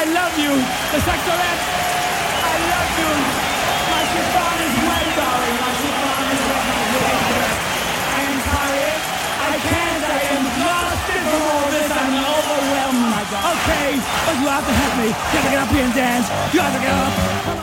I love you. The Sextorettes, I love you. My chiffon is wet, darling. My chiffon is wet. My chiffon is wet. I am tired. I can't. I am exhausted from all this. I'm overwhelmed, my God. Okay, but you have to help me. You have to get up here and dance. You have to get up.